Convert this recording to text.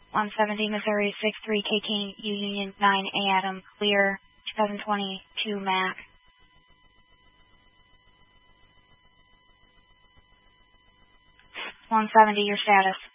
170 Missouri 63 KT U Union 9A Adam, clear 2022 Mac. 170, your status.